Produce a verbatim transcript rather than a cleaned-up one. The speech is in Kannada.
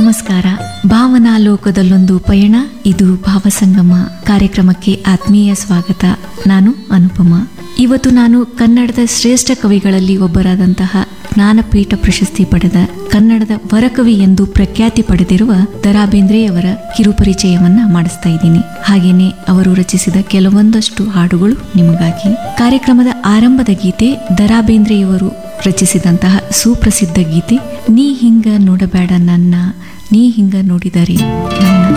ನಮಸ್ಕಾರ. ಭಾವನಾ ಲೋಕದಲ್ಲೊಂದು ಪಯಣ, ಇದು ಭಾವಸಂಗಮ ಕಾರ್ಯಕ್ರಮಕ್ಕೆ ಆತ್ಮೀಯ ಸ್ವಾಗತ. ನಾನು ಅನುಪಮ. ಇವತ್ತು ನಾನು ಕನ್ನಡದ ಶ್ರೇಷ್ಠ ಕವಿಗಳಲ್ಲಿ ಒಬ್ಬರಾದಂತಹ ಜ್ಞಾನಪೀಠ ಪ್ರಶಸ್ತಿ ಪಡೆದ ಕನ್ನಡದ ವರಕವಿ ಎಂದು ಪ್ರಖ್ಯಾತಿ ಪಡೆದಿರುವ ದ.ರಾ ಬೇಂದ್ರೆಯವರ ಕಿರುಪರಿಚಯವನ್ನ ಮಾಡಿಸ್ತಾ ಇದ್ದೀನಿ. ಹಾಗೇನೆ ಅವರು ರಚಿಸಿದ ಕೆಲವೊಂದಷ್ಟು ಹಾಡುಗಳು ನಿಮಗಾಗಿ. ಕಾರ್ಯಕ್ರಮದ ಆರಂಭದ ಗೀತೆ ದ.ರಾ ಬೇಂದ್ರೆಯವರು ರಚಿಸಿದಂತಹ ಸುಪ್ರಸಿದ್ಧ ಗೀತೆ, ನೀ ಹಿಂಗ ನೋಡಬೇಡ ನನ್ನ, ನೀ ಹಿಂಗ ನೋಡಿದರೆ ನನ್ನ.